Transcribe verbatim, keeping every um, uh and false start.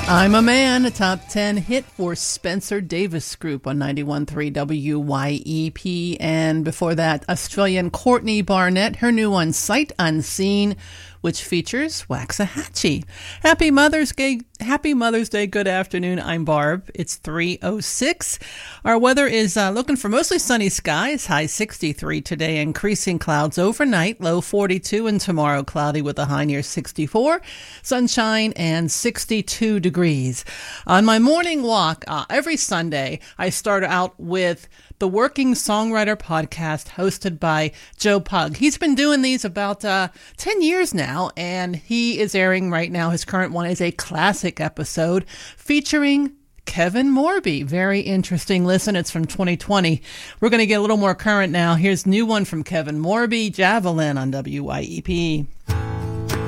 I'm a Man, a top ten hit for Spencer Davis Group on ninety-one point three W Y E P. And before that, Australian Courtney Barnett, her new one, Sight Unseen, which features Waxahachie. Happy Mother's Day, Happy Mother's Day, good afternoon. I'm Barb. It's three oh six. Our weather is uh, looking for mostly sunny skies, high sixty-three today, increasing clouds overnight, low forty-two, and tomorrow cloudy with a high near sixty-four, sunshine and sixty-two degrees. On my morning walk, uh, every Sunday, I start out with the Working Songwriter Podcast hosted by Joe Pug. He's been doing these about uh, ten years now, and he is airing right now. His current one is a classic episode featuring Kevin Morby. Very interesting listen. It's from twenty twenty. We're going to get a little more current now. Here's a new one from Kevin Morby, Javelin on W Y E P.